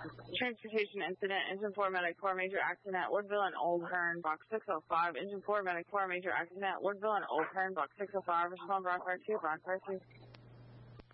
Transportation incident, engine 4, medic 4, major accident, Woodville and Old Hearn, box 605, engine 4, medic 4, major accident, Woodville and Old Hearn, box 605, respond Brockfire 2, Brockfire 2.